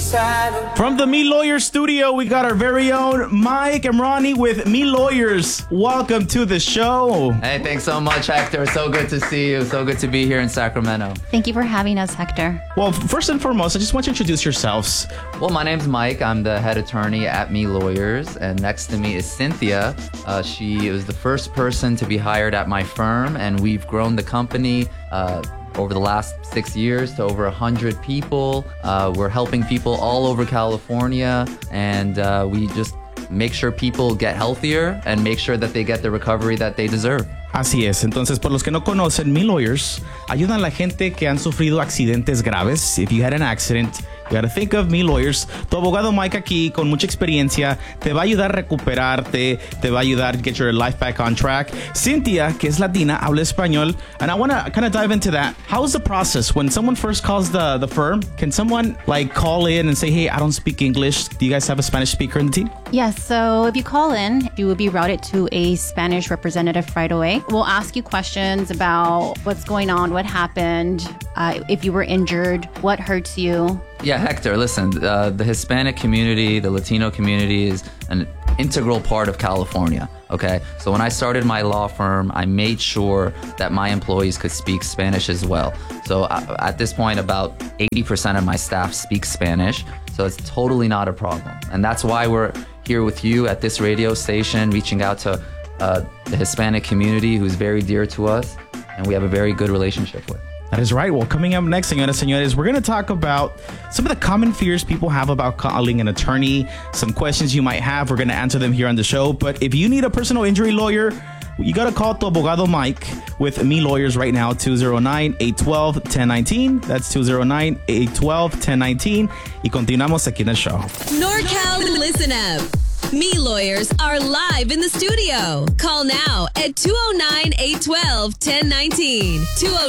From the Me Lawyers studio, we got our very own Mike and Ronnie with Me Lawyers. Welcome to the show. Hey, thanks so much, Hector. So good to see you. So good to be here in Sacramento. Thank you for having us, Hector. Well, first and foremost, I just want you to introduce yourselves. Well, my name's Mike. I'm the head attorney at Me Lawyers. And next to me is Cynthia. She was the first person to be hired at my firm. And we've grown the company over the last 6 years to over 100 people. We're helping people all over California. And we just make sure people get healthier and make sure that they get the recovery that they deserve. Así es. Entonces, por los que no conocen, Me Lawyers ayudan a la gente que han sufrido accidentes graves. If you had an accident, you gotta think of Me Lawyers. Tu abogado Mike aquí, con mucha experiencia, te va a ayudar a recuperarte, te va a ayudar a get your life back on track. Cynthia, que es latina, habla español, and I want to kind of dive into that. How is the process when someone first calls the firm? Can someone like call in and say, hey, I don't speak English. Do you guys have a Spanish speaker in the team? Yes, so if you call in, you will be routed to a Spanish representative right away. We'll ask you questions about what's going on, what happened, if you were injured, what hurts you. Yeah, Hector, listen, the Hispanic community, the Latino community is an integral part of California, okay? So when I started my law firm, I made sure that my employees could speak Spanish as well. So at this point, about 80% of my staff speak Spanish, so it's totally not a problem. And that's why we're here with you at this radio station, reaching out to the Hispanic community who's very dear to us, and we have a very good relationship with. That is right. Well, coming up next, señoras, señores, we're going to talk about some of the common fears people have about calling an attorney, some questions you might have. We're going to answer them here on the show. But if you need a personal injury lawyer, you got to call tu abogado Mike with Me Lawyers right now, 209-812-1019. That's 209-812-1019. Y continuamos aquí en el show. NorCal, listen up. Me Lawyers are live in the studio. Call now at 209-812-1019.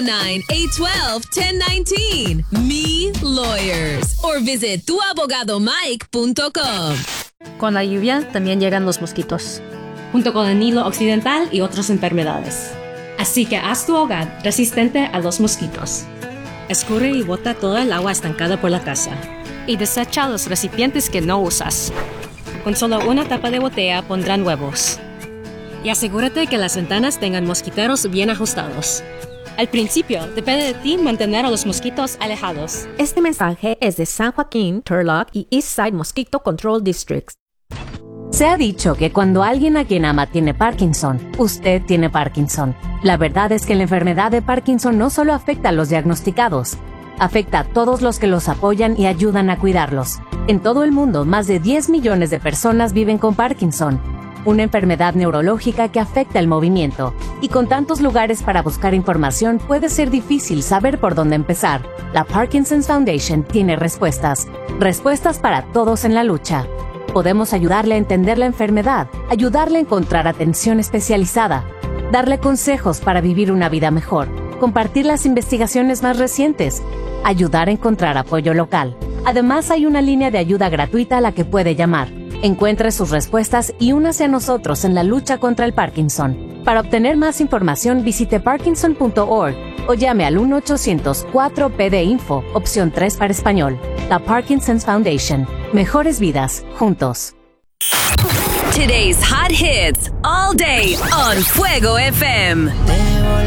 209-812-1019. Me Lawyers. Or visit tuabogadomike.com. Con la lluvia también llegan los mosquitos, junto con el Nilo Occidental y otras enfermedades. Así que haz tu hogar resistente a los mosquitos. Escurre y bota toda el agua estancada por la casa. Y desecha los recipientes que no usas. Con solo una tapa de botella pondrán huevos. Y asegúrate que las ventanas tengan mosquiteros bien ajustados. Al principio, depende de ti mantener a los mosquitos alejados. Este mensaje es de San Joaquín, Turlock y Eastside Mosquito Control Districts. Se ha dicho que cuando alguien a quien ama tiene Parkinson, usted tiene Parkinson. La verdad es que la enfermedad de Parkinson no solo afecta a los diagnosticados, afecta a todos los que los apoyan y ayudan a cuidarlos. En todo el mundo, más de 10 millones de personas viven con Parkinson, una enfermedad neurológica que afecta el movimiento. Y con tantos lugares para buscar información, puede ser difícil saber por dónde empezar. La Parkinson's Foundation tiene respuestas para todos en la lucha. Podemos ayudarle a entender la enfermedad, ayudarle a encontrar atención especializada, darle consejos para vivir una vida mejor, compartir las investigaciones más recientes, ayudar a encontrar apoyo local. Además, hay una línea de ayuda gratuita a la que puede llamar. Encuentre sus respuestas y únase a nosotros en la lucha contra el Parkinson. Para obtener más información, visite parkinson.org o llame al 1-800-4PD-INFO, opción 3 para español. La Parkinson's Foundation. Mejores vidas, juntos. Today's hot hits, all day on Fuego FM.